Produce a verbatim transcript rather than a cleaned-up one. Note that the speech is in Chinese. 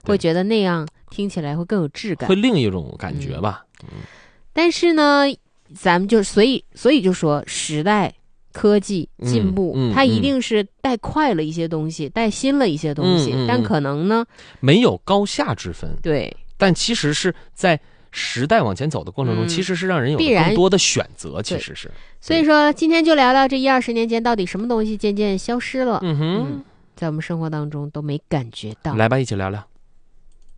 会觉得那样听起来会更有质感， 会另一种感觉吧。 嗯嗯、但是呢，咱们就所以所以就说时代科技进步、 嗯嗯、 它一定是带快了一些东西、嗯、带新了一些东西、 嗯嗯、 但可能呢没有高下之分。 对， 但其实是在时代往前走的过程中、嗯、其实是让人有更多的选择，其实是。 所以说今天就聊聊这一二十年间到底什么东西渐渐消失了， 嗯哼、 嗯，在我们生活当中都没感觉到。 来吧，一起聊聊。